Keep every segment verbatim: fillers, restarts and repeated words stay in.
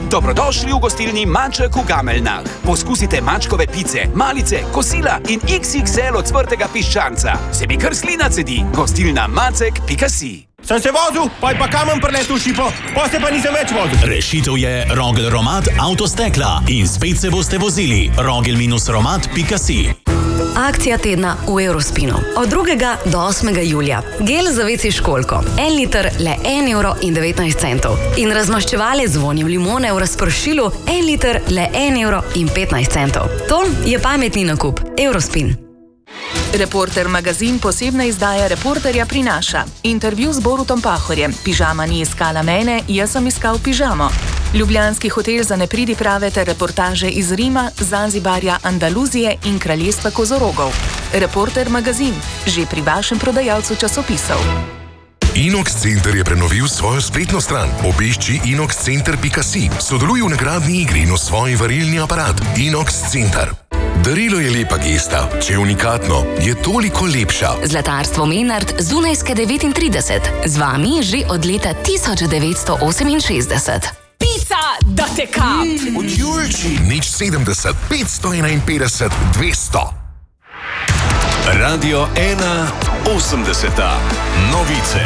Dobrodošli v gostilni Maček v Gameljnah. Poskusite mačkove pice, malice, kosila in iks iks el ocvrtega piščanca. Se mi kar slina cedi. Gostilna macek pika si. Sem se vozil, pa je pa kamen preletel šipo, pa se pa nisem več vozil. Rešitev je Rogel Romat Avtostekla in spet se boste vozili. rogel romat pika si. Akcija tedna v Eurospinu. Od drugega do osmega julija. Gel za veci školjko. En liter le en evro in devetnajst centov. In razmaščevalec z vonjem limone v razpršilu. En liter le en evro in petnajst centov. To je pametni nakup. Eurospin. Reporter magazin posebna izdaja Reporterja prinaša. Intervju z Borutom Pahorjem. Pižama ni iskala mene, jaz sem iskal pižamo. Ljubljanski hotel za nepridiprave ter reportaže iz Rima, Zanzibarja, Andaluzije in kraljestva kozorogov. Reporter magazin, že pri vašem prodajalcu časopisov. Inox Center je prenovil svojo spletno stran. Obišči inox center pika si. Sodeluj v nagradni igri in osvoji varilni aparat Inox Center. Darilo je lepa gesta, če je unikatno, je toliko lepša. Zlatarstvo Menard Zunajske devetintrideset. Z vami že od leta tisoč devetsto oseminšestdeset. Pica, da te kap! Mm, od Julči. Nič sedemdeset, petsto enainpetdeset, dvesto. Radio ena osemdeseta. Novice.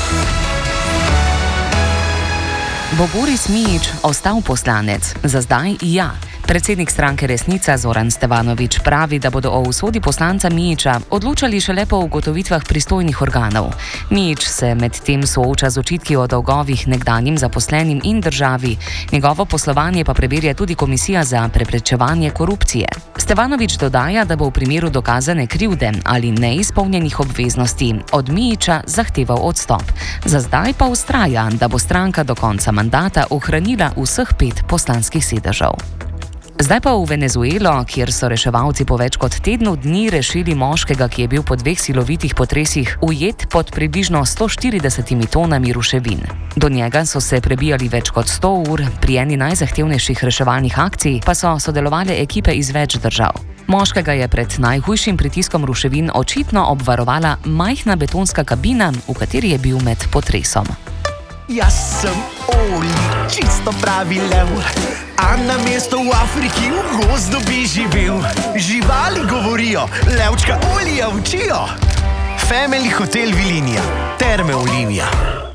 Bo Boris Mijić ostal poslanec? Za zdaj ja. Predsednik stranke Resnica Zoran Stevanović pravi, da bodo o usodi poslanca Mijića odločali šele po ugotovitvah pristojnih organov. Mijić se med tem sooča z očitki o dolgovih nekdanjim zaposlenim in državi. Njegovo poslovanje pa preverja tudi Komisija za preprečevanje korupcije. Stevanović dodaja, da bo v primeru dokazane krivde ali neizpolnjenih obveznosti od Mijića zahteval odstop. Za zdaj pa vztraja, da bo stranka do konca mandata ohranila vseh pet poslanskih sedežev. Zdaj pa v Venezuelo, kjer so reševalci po več kot tednu dni rešili moškega, ki je bil po dveh silovitih potresih ujet pod približno sto štiridesetimi tonami ruševin. Do njega so se prebijali več kot sto ur, pri eni najzahtevnejših reševalnih akcij pa so sodelovale ekipe iz več držav. Moškega je pred najhujšim pritiskom ruševin očitno obvarovala majhna betonska kabina, v kateri je bil med potresom. Jaz sem Oli, čisto pravi lev, a na mesto v Afriki v gozdu bi živel. Živali govorijo, levčka Olija učijo. Family Hotel Vilinija, Terme Olivija.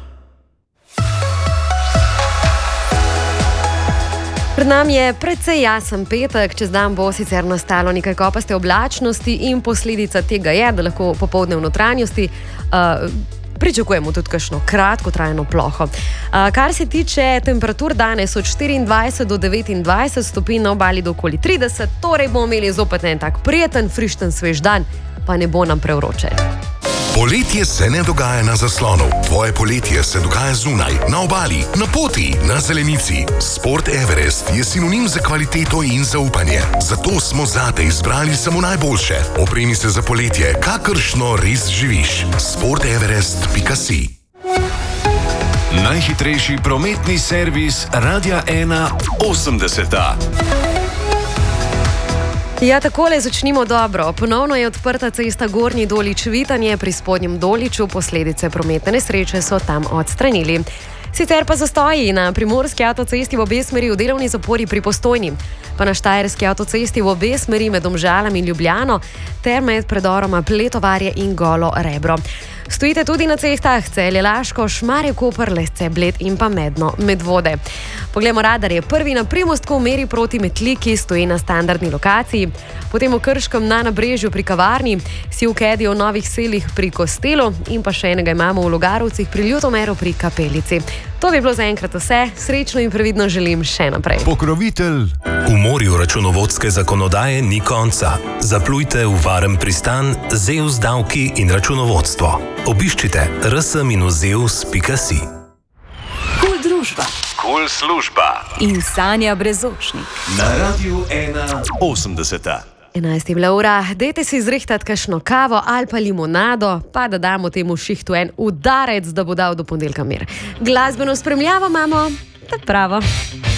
Pred nami je precej jasen petek, čez dan bo sicer nastalo nekaj kopaste oblačnosti in posledica tega je, da lahko popoldne v notranjosti uh, pričakujemo tudi kakšno kratkotrajno ploho. Uh, kar se tiče temperatur danes od štiriindvajset do devetindvajset stopinj, na obali do okoli trideset, torej bomo imeli zopet en tak prijeten, frišten, svež dan, pa ne bo nam prevroče. Poletje se ne dogaja na zaslonu. Tvoje poletje se dogaja zunaj, na obali, na poti, na zelenici. Sport Everest je sinonim za kvaliteto in zaupanje. Zato smo zate izbrali samo najboljše. Opremi se za poletje, kakršno res živiš. sport everest pika si. Najhitrejši prometni servis Radia ena osemdeseta. Ja, takole začnimo dobro. Ponovno je odprta cesta Gornji Dolič-Vitanje pri Spodnjem Doliču. Posledice prometne nesreče so tam odstranili. Sicer pa zastoji na primorski avtocesti v obe smeri v delovni zapori pri Postojni, pa na štajerski avtocesti v obe smeri med Domžalami in Ljubljano ter med predoroma Pletovarje in Golo Rebro. Stojite tudi na cestah Celje-Laško, Šmarje-Koper, Lesce, Bled in pa Medno Medvode. Poglejmo radar, je prvi na Primostku v meri proti Metliki, stoji na standardni lokaciji, potem v Krškem na Nabrežju pri Kavarni, si v Kedi v Novih Selih pri Kostelu in pa še enega imamo v Logarovcih pri Ljutomeru pri Kapelici. To bi bilo zaenkrat vse, srečno in previdno želim še naprej. Pokrovitelj. V morju računovodske zakonodaje ni konca. Zaplujte v varen pristan Zeus davki in računovodstvo. Obiščite r s minus zeus pika si. Kul družba. Kul služba. In Sanja Brezočnik. Na Radiu ena osemdeseta. enajsta je bila ura, dajte si zrihtati kakšno kavo ali pa limonado, pa da damo temu šihtu en udarec, da bo dal do ponedeljka mir. Glasbeno spremljavo imamo, tako pravo.